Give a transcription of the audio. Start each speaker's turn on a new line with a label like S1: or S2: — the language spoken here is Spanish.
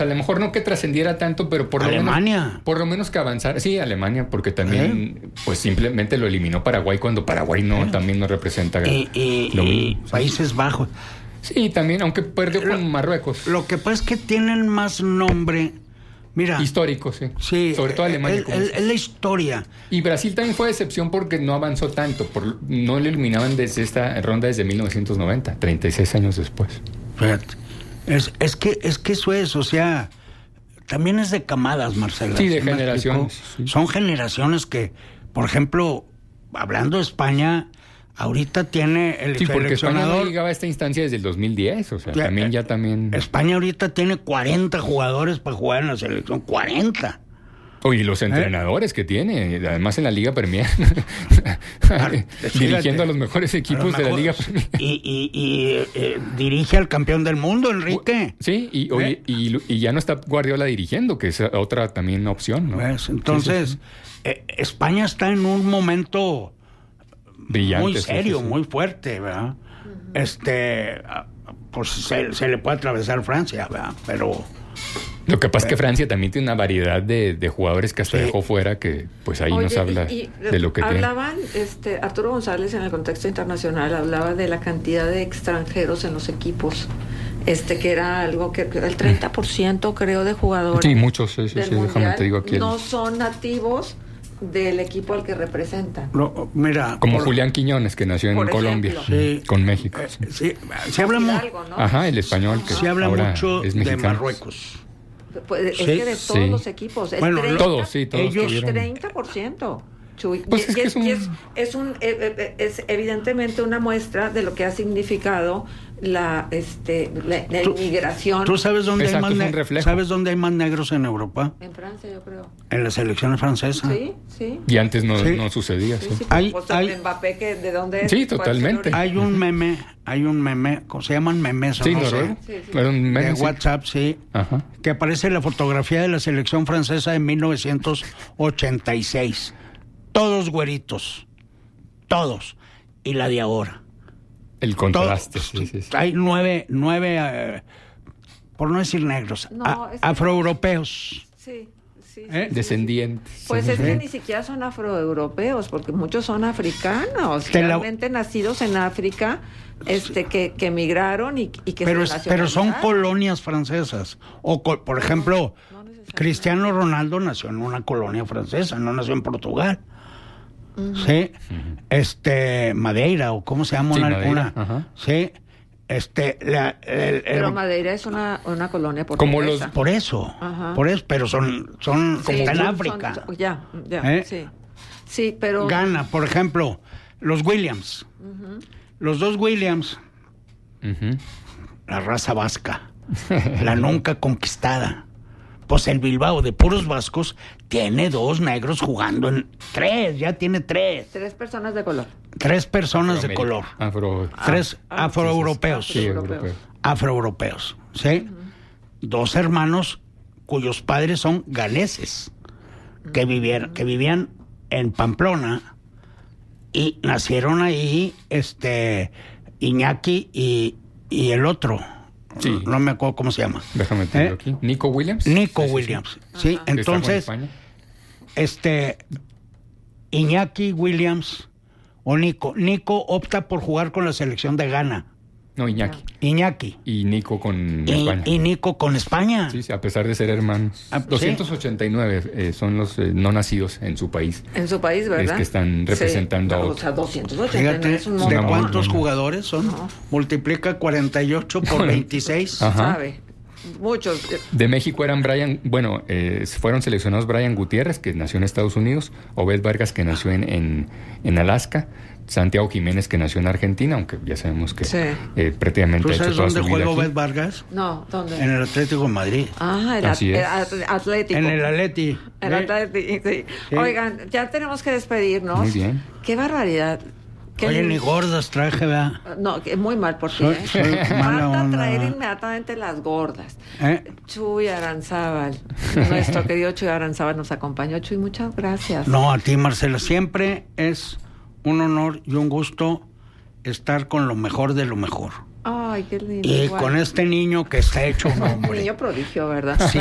S1: A lo mejor no que trascendiera tanto, pero por lo menos que avanzara. Sí, Alemania, porque también pues simplemente lo eliminó Paraguay cuando Paraguay también no representa.
S2: Y Países Bajos.
S1: Sí, también, aunque perdió con Marruecos.
S2: Lo que pasa es que tienen más nombre. Mira,
S1: histórico, sí.
S2: Sí,
S1: sobre todo Alemania.
S2: Es la historia.
S1: Y Brasil también fue excepción porque no avanzó tanto. No lo eliminaban desde esta ronda desde 1990, 36 años después.
S2: Fíjate. Es que eso es, o sea, también es de camadas, Marcela.
S1: Sí, de generaciones.
S2: Sí. Son generaciones que, por ejemplo, hablando de España, ahorita tiene el
S1: seleccionador. Porque España no llegaba a esta instancia desde el 2010, o sea, también.
S2: España ahorita tiene 40 jugadores para jugar en la selección, 40.
S1: Y los entrenadores que tiene, además en la Liga Premier, dirigiendo a los mejores equipos de la Liga Premier.
S2: Y dirige al campeón del mundo, Enrique.
S1: Sí, y ya no está Guardiola dirigiendo, que es otra también opción, ¿no?
S2: Pues, entonces, España está en un momento brillante, muy serio, muy fuerte, ¿verdad? Pues se le puede atravesar Francia, ¿verdad? Pero
S1: lo que pasa es que Francia también tiene una variedad de jugadores que hasta dejó fuera, que pues ahí nos habla de lo que
S3: hablaban, tiene. Arturo González en el contexto internacional hablaba de la cantidad de extranjeros en los equipos, que era algo que el 30% creo de jugadores.
S1: Sí, muchos, sí, déjame te digo aquí.
S3: No son nativos del equipo al que representan.
S2: Mira,
S1: como Julián Quiñones, que nació en Colombia, con México.
S2: Sí, se habla mucho.
S3: ¿no?
S1: Ajá, el español, que
S2: se habla
S1: ahora
S2: mucho
S1: es
S2: de Marruecos.
S3: Pues es que de todos los equipos.
S2: Bueno,
S3: 30,
S1: todos
S3: ellos 30%. Chuy.
S1: Pues
S3: es evidentemente una muestra de lo que ha significado la inmigración.
S2: ¿Tú sabes dónde hay más negros en Europa?
S3: En Francia, yo creo.
S2: En la selección francesa.
S3: Sí.
S1: Y antes no sucedía. Sí.
S3: Hay Mbappé, que ¿de dónde es?
S1: Sí, totalmente.
S2: Hay un meme, se llaman memes,
S1: sí,
S2: no
S1: sé.
S2: Sí.
S1: De
S2: WhatsApp, sí.
S1: Ajá.
S2: Que aparece la fotografía de la selección francesa de 1986. Todos güeritos. Todos. Y la de ahora.
S1: El contraste. Sí.
S2: Hay nueve por no decir negros, afroeuropeos.
S3: Sí.
S1: Descendientes.
S3: Pues es que ni siquiera son afroeuropeos, porque muchos son africanos, realmente nacidos en África, que emigraron y que
S2: pero son colonias francesas. Por ejemplo, Cristiano Ronaldo nació en una colonia francesa, no nació en Portugal. Uh-huh. Sí, Madeira, o cómo se llama
S1: Madeira.
S2: Sí,
S3: pero Madeira es una colonia
S1: portuguesa.
S2: Por eso, pero son como en África.
S3: Sí, pero
S2: Ghana, por ejemplo, los Williams, los dos Williams, la raza vasca, la nunca conquistada. Pues el Bilbao, de puros vascos, tiene 2 negros jugando ya tiene 3.
S3: 3 personas de color.
S2: 3 personas de color. 3 afroeuropeos.
S1: Sí,
S2: afroeuropeos, ¿sí? 2 hermanos cuyos padres son ganeses, que vivían en Pamplona y nacieron ahí, Iñaki y el otro.
S1: Sí.
S2: No me acuerdo cómo se llama.
S1: Déjame tenerlo aquí. Nico Williams.
S2: Williams. Sí, entonces, Iñaki Williams o Nico opta por jugar con la selección de Ghana.
S1: No,
S2: Iñaki.
S1: Y Nico con España.
S2: Y Nico con España.
S1: Sí, a pesar de ser hermanos. 289 son los no nacidos en su país.
S3: En su país, ¿verdad?
S1: Es que están representando a otros.
S3: O sea, 289
S2: Fíjate,
S3: es un montón.
S2: ¿de cuántos jugadores son? No. Multiplica 48 por 26.
S1: Ajá.
S3: ¿Sabe? Muchos.
S1: De México eran fueron seleccionados Brian Gutiérrez, que nació en Estados Unidos, Obed Vargas, que nació en Alaska, Santiago Jiménez, que nació en Argentina, aunque ya sabemos que prácticamente ha hecho toda su vida.
S2: ¿Tú sabes dónde juega Obed Vargas?
S3: No, ¿dónde?
S2: En el Atlético de Madrid.
S3: El Atlético.
S2: En el Atleti.
S3: El Atlético, sí. Oigan, ya tenemos que despedirnos.
S1: Muy bien.
S3: Qué barbaridad.
S2: Oye, ni gordas traje, ¿verdad?
S3: No, muy mal por ti,
S2: Soy mala onda.
S3: Traer inmediatamente las gordas. Chuy Aranzábal, nuestro querido Chuy Aranzábal nos acompañó. Chuy, muchas gracias.
S2: No, a ti, Marcela, siempre es un honor y un gusto estar con lo mejor de lo mejor.
S3: Ay, qué lindo.
S2: Y con este niño que está hecho un hombre.
S3: Niño prodigio, ¿verdad?
S2: Sí,